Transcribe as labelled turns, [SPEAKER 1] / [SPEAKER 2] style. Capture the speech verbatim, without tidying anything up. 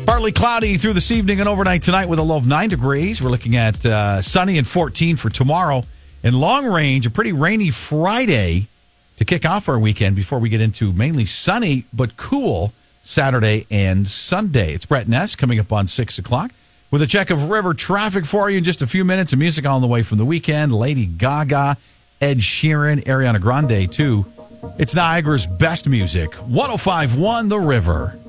[SPEAKER 1] Partly cloudy through this evening and overnight tonight with a low of nine degrees. We're looking at uh, sunny and fourteen for tomorrow. In long range, a pretty rainy Friday to kick off our weekend before we get into mainly sunny but cool Saturday and Sunday. It's Brett Ness coming up on six o'clock with a check of river traffic for you in just a few minutes. And music on the way from the weekend. Lady Gaga, Ed Sheeran, Ariana Grande, too. It's Niagara's best music. one oh five point one The River.